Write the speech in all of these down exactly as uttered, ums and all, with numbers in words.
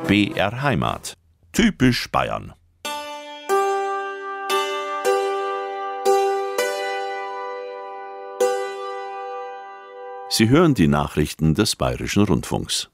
B R Heimat. Typisch Bayern. Sie hören die Nachrichten des Bayerischen Rundfunks.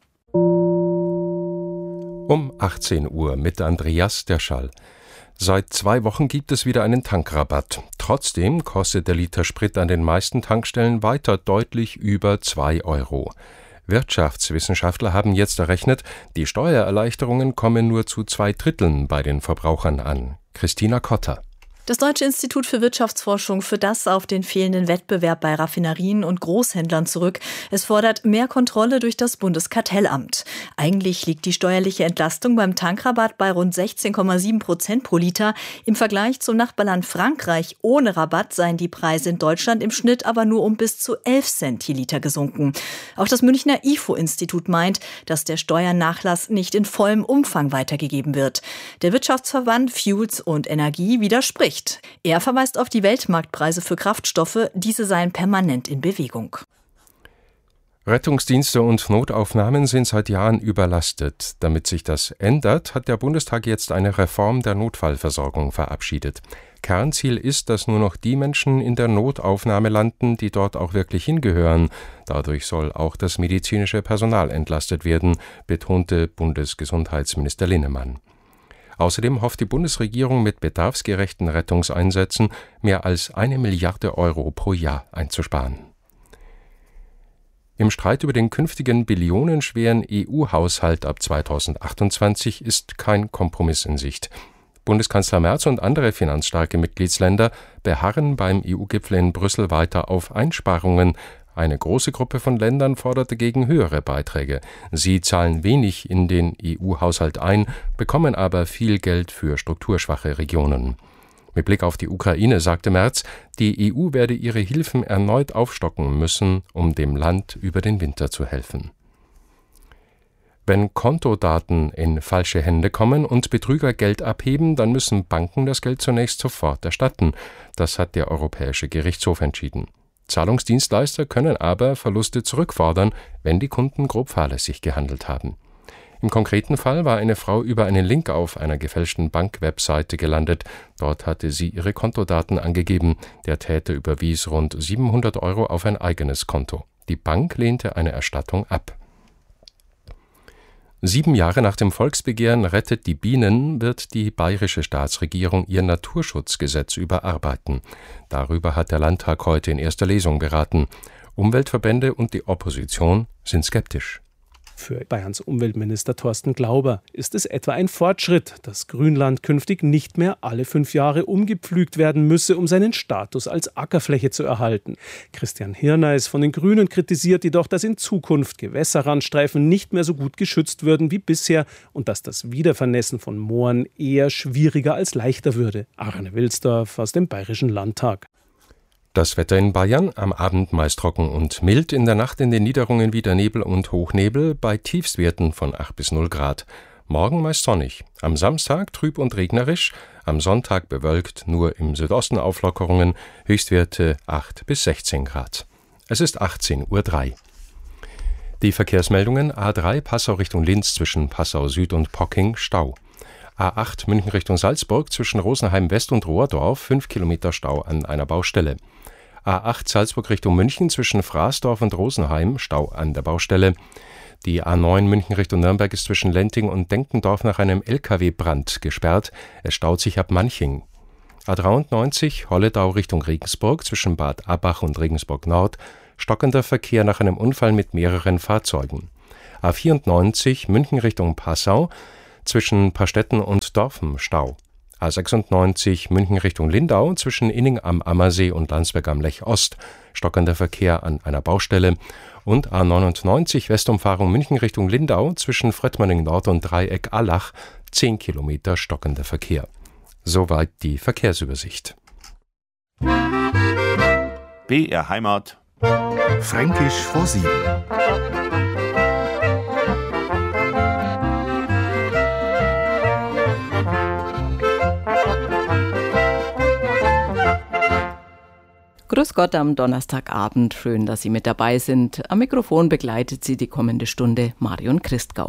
Um achtzehn Uhr mit Andreas Derschall. Seit zwei Wochen gibt es wieder einen Tankrabatt. Trotzdem kostet der Liter Sprit an den meisten Tankstellen weiter deutlich über zwei Euro. Wirtschaftswissenschaftler haben jetzt errechnet, die Steuererleichterungen kommen nur zu zwei Dritteln bei den Verbrauchern an. Christina Kotter. Das Deutsche Institut für Wirtschaftsforschung führt das auf den fehlenden Wettbewerb bei Raffinerien und Großhändlern zurück. Es fordert mehr Kontrolle durch das Bundeskartellamt. Eigentlich liegt die steuerliche Entlastung beim Tankrabatt bei rund sechzehn Komma sieben Prozent pro Liter. Im Vergleich zum Nachbarland Frankreich ohne Rabatt seien die Preise in Deutschland im Schnitt aber nur um bis zu elf Cent je Liter gesunken. Auch das Münchner I F O-Institut meint, dass der Steuernachlass nicht in vollem Umfang weitergegeben wird. Der Wirtschaftsverband Fuels und Energie widerspricht. Er verweist auf die Weltmarktpreise für Kraftstoffe, diese seien permanent in Bewegung. Rettungsdienste und Notaufnahmen sind seit Jahren überlastet. Damit sich das ändert, hat der Bundestag jetzt eine Reform der Notfallversorgung verabschiedet. Kernziel ist, dass nur noch die Menschen in der Notaufnahme landen, die dort auch wirklich hingehören. Dadurch soll auch das medizinische Personal entlastet werden, betonte Bundesgesundheitsminister Linnemann. Außerdem hofft die Bundesregierung mit bedarfsgerechten Rettungseinsätzen mehr als eine Milliarde Euro pro Jahr einzusparen. Im Streit über den künftigen billionenschweren E U-Haushalt ab zweitausendachtundzwanzig ist kein Kompromiss in Sicht. Bundeskanzler Merz und andere finanzstarke Mitgliedsländer beharren beim E U-Gipfel in Brüssel weiter auf Einsparungen. Eine große Gruppe von Ländern fordert dagegen höhere Beiträge. Sie zahlen wenig in den E U-Haushalt ein, bekommen aber viel Geld für strukturschwache Regionen. Mit Blick auf die Ukraine sagte Merz, die E U werde ihre Hilfen erneut aufstocken müssen, um dem Land über den Winter zu helfen. Wenn Kontodaten in falsche Hände kommen und Betrüger Geld abheben, dann müssen Banken das Geld zunächst sofort erstatten. Das hat der Europäische Gerichtshof entschieden. Zahlungsdienstleister können aber Verluste zurückfordern, wenn die Kunden grob fahrlässig gehandelt haben. Im konkreten Fall war eine Frau über einen Link auf einer gefälschten Bankwebseite gelandet. Dort hatte sie ihre Kontodaten angegeben. Der Täter überwies rund siebenhundert Euro auf ein eigenes Konto. Die Bank lehnte eine Erstattung ab. Sieben Jahre nach dem Volksbegehren Rettet die Bienen wird die bayerische Staatsregierung ihr Naturschutzgesetz überarbeiten. Darüber hat der Landtag heute in erster Lesung beraten. Umweltverbände und die Opposition sind skeptisch. Für Bayerns Umweltminister Thorsten Glauber ist es etwa ein Fortschritt, dass Grünland künftig nicht mehr alle fünf Jahre umgepflügt werden müsse, um seinen Status als Ackerfläche zu erhalten. Christian Hirneis von den Grünen kritisiert jedoch, dass in Zukunft Gewässerrandstreifen nicht mehr so gut geschützt würden wie bisher und dass das Wiedervernässen von Mooren eher schwieriger als leichter würde. Arne Wilsdorf aus dem Bayerischen Landtag. Das Wetter in Bayern, am Abend meist trocken und mild, in der Nacht in den Niederungen wieder Nebel und Hochnebel bei Tiefstwerten von acht bis null Grad. Morgen meist sonnig, am Samstag trüb und regnerisch, am Sonntag bewölkt, nur im Südosten Auflockerungen, Höchstwerte acht bis sechzehn Grad. Es ist achtzehn Uhr drei. Die Verkehrsmeldungen: A drei Passau Richtung Linz zwischen Passau Süd und Pocking, Stau. A acht München Richtung Salzburg zwischen Rosenheim West und Rohrdorf, fünf Kilometer Stau an einer Baustelle. A acht Salzburg Richtung München zwischen Fraßdorf und Rosenheim, Stau an der Baustelle. Die A neun München Richtung Nürnberg ist zwischen Lenting und Denkendorf nach einem L K W-Brand gesperrt. Es staut sich ab Manching. A dreiundneunzig Holledau Richtung Regensburg zwischen Bad Abbach und Regensburg Nord, stockender Verkehr nach einem Unfall mit mehreren Fahrzeugen. A vierundneunzig München Richtung Passau zwischen Pastetten und Dorfen, Stau. A sechsundneunzig München Richtung Lindau zwischen Inning am Ammersee und Landsberg am Lech Ost, stockender Verkehr an einer Baustelle. Und A neunundneunzig Westumfahrung München Richtung Lindau zwischen Fröttmanning Nord und Dreieck Allach, zehn Kilometer stockender Verkehr. Soweit die Verkehrsübersicht. B R Heimat. Fränkisch vor sieben. Grüß Gott am Donnerstagabend, schön, dass Sie mit dabei sind. Am Mikrofon begleitet Sie die kommende Stunde Marion Christgau.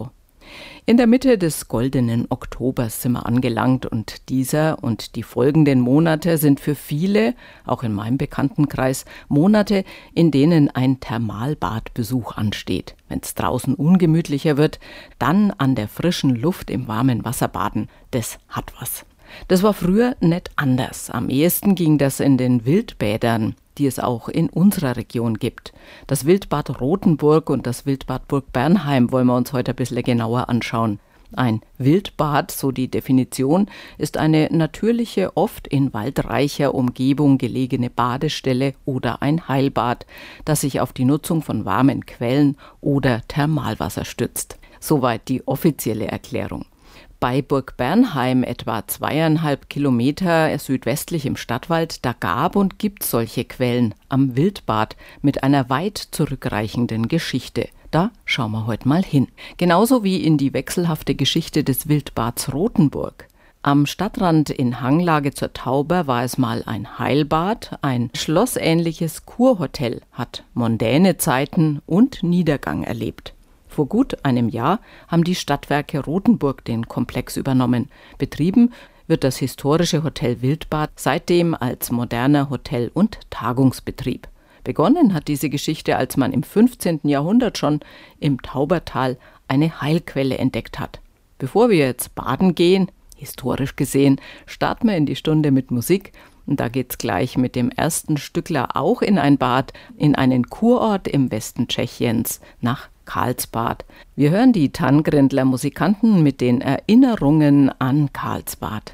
In der Mitte des goldenen Oktobers sind wir angelangt und dieser und die folgenden Monate sind für viele, auch in meinem Bekanntenkreis, Monate, in denen ein Thermalbadbesuch ansteht. Wenn es draußen ungemütlicher wird, dann an der frischen Luft im warmen Wasser baden, das hat was. Das war früher nicht anders. Am ehesten ging das in den Wildbädern, die es auch in unserer Region gibt. Das Wildbad Rothenburg und das Wildbad Burg Bernheim wollen wir uns heute ein bisschen genauer anschauen. Ein Wildbad, so die Definition, ist eine natürliche, oft in waldreicher Umgebung gelegene Badestelle oder ein Heilbad, das sich auf die Nutzung von warmen Quellen oder Thermalwasser stützt. Soweit die offizielle Erklärung. Bei Burg Bernheim, etwa zweieinhalb Kilometer südwestlich im Stadtwald, da gab und gibt es solche Quellen am Wildbad mit einer weit zurückreichenden Geschichte. Da schauen wir heute mal hin. Genauso wie in die wechselhafte Geschichte des Wildbads Rothenburg. Am Stadtrand in Hanglage zur Tauber war es mal ein Heilbad, ein schlossähnliches Kurhotel, hat mondäne Zeiten und Niedergang erlebt. Vor gut einem Jahr haben die Stadtwerke Rothenburg den Komplex übernommen. Betrieben wird das historische Hotel Wildbad seitdem als moderner Hotel- und Tagungsbetrieb. Begonnen hat diese Geschichte, als man im fünfzehnten Jahrhundert schon im Taubertal eine Heilquelle entdeckt hat. Bevor wir jetzt baden gehen, historisch gesehen, starten wir in die Stunde mit Musik. Und da geht's gleich mit dem ersten Stückler auch in ein Bad, in einen Kurort im Westen Tschechiens, nach Karlsbad. Wir hören die Tanngrändler Musikanten mit den Erinnerungen an Karlsbad.